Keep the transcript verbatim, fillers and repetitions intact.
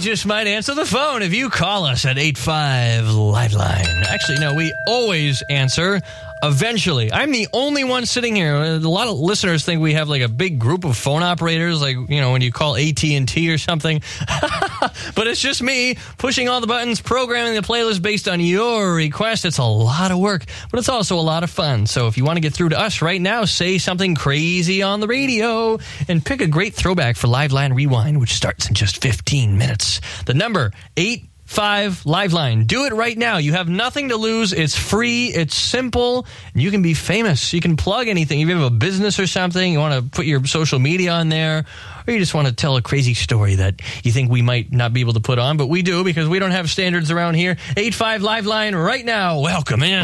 just might answer the phone if you call us at eight five Liveline. Actually, no, we always answer eventually. I'm the only one sitting here. A lot of listeners think we have like a big group of phone operators, like, you know, when you call A T and T or something. But it's just me pushing all the buttons, programming the playlist based on your request. It's a lot of work, but it's also a lot of fun. So if you want to get through to us right now, say something crazy on the radio and pick a great throwback for Liveline Rewind, which starts in just fifteen minutes. The number, eight five Liveline. Do it right now. You have nothing to lose. It's free. It's simple. And you can be famous. You can plug anything. If you have a business or something, you want to put your social media on there, or you just want to tell a crazy story that you think we might not be able to put on, but we do because we don't have standards around here. eight five Liveline right now. Welcome in.